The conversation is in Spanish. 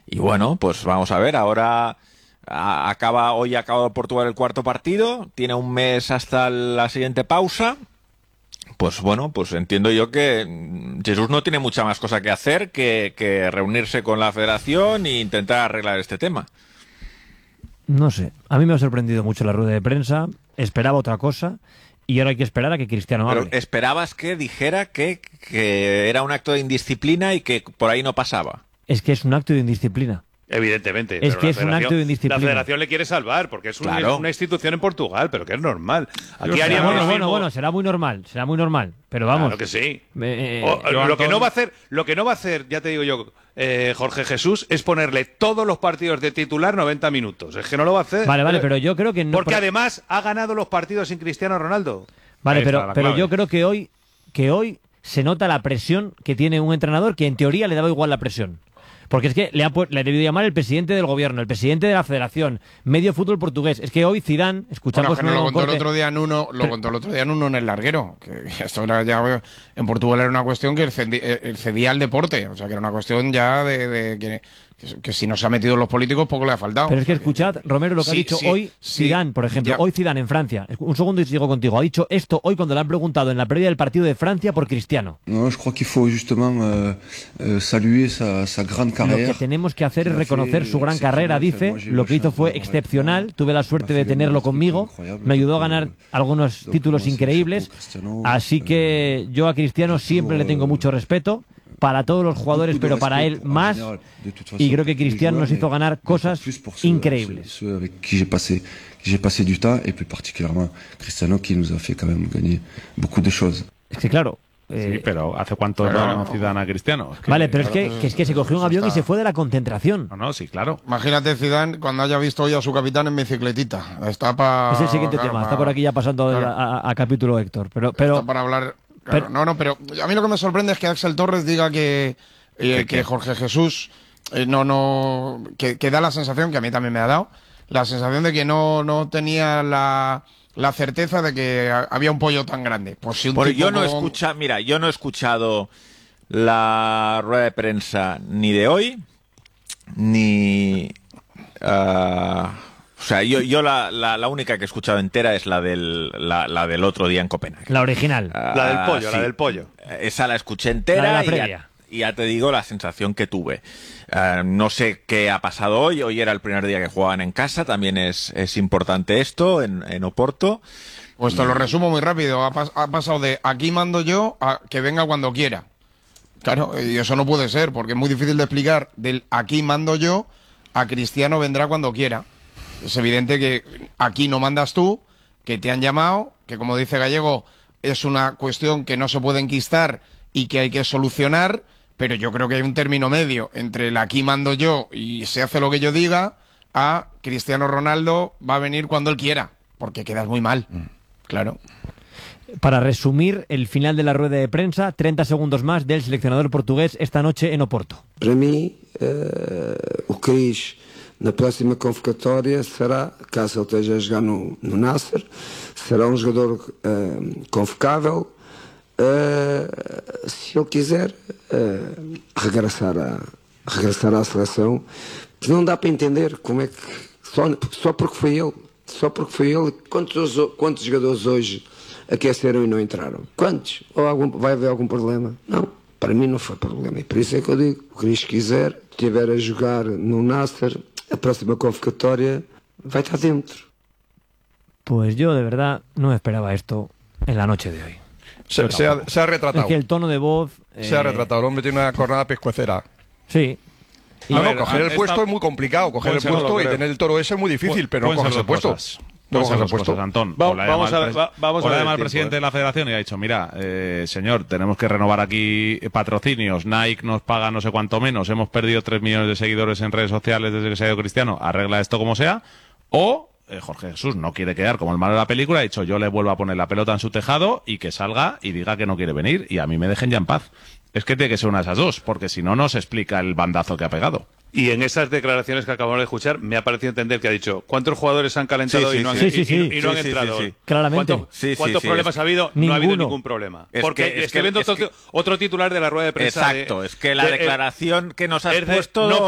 Y bueno, pues vamos a ver, ahora hoy ha acabado Portugal el cuarto partido, tiene un mes hasta la siguiente pausa. Pues bueno, pues entiendo yo que Jesús no tiene mucha más cosa que hacer que reunirse con la federación e intentar arreglar este tema. No sé, a mí me ha sorprendido mucho la rueda de prensa, esperaba otra cosa y ahora hay que esperar a que Cristiano hable. Pero esperabas que dijera que era un acto de indisciplina y que por ahí no pasaba. Es que es un acto de indisciplina. Evidentemente. Es que es un acto de indisciplina. La federación le quiere salvar porque es Claro. una institución en Portugal, pero que es normal. Aquí Bueno, haríamos bueno, será muy normal, pero vamos. Claro que sí. Yo, lo que no va a hacer, ya te digo yo, Jorge Jesús, es ponerle todos los partidos de titular 90 minutos. Es que no lo va a hacer. Vale, pero yo creo que no. Porque además ha ganado los partidos sin Cristiano Ronaldo. Vale, pero yo creo que hoy se nota la presión que tiene un entrenador que en teoría le daba igual la presión. Porque es que le ha debido llamar el presidente del gobierno, el presidente de la federación, medio fútbol portugués. Es que hoy Zidane, escuchamos... Bueno, que lo contó el otro día en uno en el larguero. Que esto era ya, en Portugal era una cuestión que cedía al deporte. O sea, que era una cuestión ya que si no se ha metido los políticos poco le ha faltado. Pero es que escuchad, Romero, lo que ha dicho hoy Zidane, por ejemplo. Hoy Zidane en Francia. Un segundo y sigo contigo. Ha dicho esto hoy cuando le han preguntado en la previa del partido de Francia por Cristiano. No, yo creo que faut justement saluer sa grande carrera. Lo que tenemos que hacer es reconocer su gran carrera, dice. Lo que hizo fue excepcional. Tuve la suerte de tenerlo conmigo. Me ayudó a ganar algunos títulos increíbles. Así que yo a Cristiano siempre le tengo mucho respeto. Para todos los jugadores, pero para él más. Y creo que Cristiano nos hizo ganar cosas increíbles. J'ai passé du temps, et plus particulièrement Cristiano, qui nous a fait quand même gagner beaucoup de choses. Es que claro. Sí, pero ¿hace cuánto no Zidane a Cristiano? Vale, pero es que se cogió un avión y se fue de la concentración. No, sí, claro. Imagínate Zidane cuando haya visto hoy a su capitán en bicicletita. Está es el siguiente tema. Está por aquí ya pasando a capítulo Héctor. Pero está para hablar. Claro, pero a mí lo que me sorprende es que Axel Torres diga que Jorge Jesús que da la sensación, que a mí también me ha dado, la sensación de que no tenía la certeza de que había un pollo tan grande. Pues si yo no he escuchado la rueda de prensa ni de hoy, ni... o sea, yo la única que he escuchado entera es la del otro día en Copenhague. La original. La del pollo. Esa la escuché entera. La de la previa. Y ya te digo la sensación que tuve. No sé qué ha pasado hoy. Hoy era el primer día que jugaban en casa. También es importante esto en Oporto. Pues te lo resumo muy rápido. Ha pasado de aquí mando yo a que venga cuando quiera. Claro, y eso no puede ser, porque es muy difícil de explicar. Del aquí mando yo a Cristiano vendrá cuando quiera. Es evidente que aquí no mandas tú, que te han llamado, que como dice Gallego, es una cuestión que no se puede enquistar y que hay que solucionar, pero yo creo que hay un término medio entre el aquí mando yo y se hace lo que yo diga, a Cristiano Ronaldo va a venir cuando él quiera, porque quedas muy mal, claro. Para resumir el final de la rueda de prensa, 30 segundos más del seleccionador portugués esta noche en Oporto. Para mí, o Cris na próxima convocatória será, caso ele esteja a jogar no Nasser, será um jogador convocável, se ele quiser regressar à seleção. Não dá para entender como é que só porque foi ele, quantos jogadores hoje aqueceram e não entraram? Quantos? Vai haver algum problema? Não, para mim não foi problema, e por isso é que eu digo, o Cris quiser, estiver a jogar no Nasser, a próxima convocatoria va a estar dentro. Pues yo de verdad no esperaba esto en la noche de hoy. Se ha retratado. Es que el tono de voz... Se ha retratado. El hombre tiene una jornada pescuecera. Sí. Coger el puesto es muy complicado. Coger el puesto y tener el toro ese es muy difícil, pero no coges el puesto. Antón. Vamos a ver al presidente de la federación y ha dicho, mira, señor, tenemos que renovar aquí patrocinios, Nike nos paga no sé cuánto menos, hemos perdido 3 millones de seguidores en redes sociales desde que se ha ido Cristiano, arregla esto como sea, o Jorge Jesús no quiere quedar como el malo de la película, ha dicho, yo le vuelvo a poner la pelota en su tejado y que salga y diga que no quiere venir y a mí me dejen ya en paz. Es que tiene que ser una de esas dos, porque si no, no se explica el bandazo que ha pegado. Y en esas declaraciones que acabamos de escuchar, me ha parecido entender que ha dicho ¿cuántos jugadores han calentado y no han entrado? Claramente. ¿Cuántos problemas ha habido? Ninguno. No ha habido ningún problema. Porque estoy viendo otro titular de la rueda de prensa. Exacto, es que la declaración que nos has puesto...